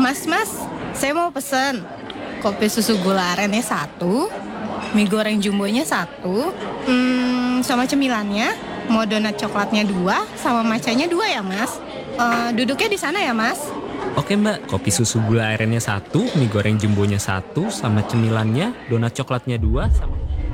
Mas, saya mau pesen kopi susu gula arennya satu, mie goreng jumbonya satu, sama cemilannya, mau donat coklatnya dua, sama matchanya dua ya mas. Duduknya di sana ya mas. Oke mbak, kopi susu gula arennya satu, mie goreng jumbonya satu, sama cemilannya, donat coklatnya dua, sama...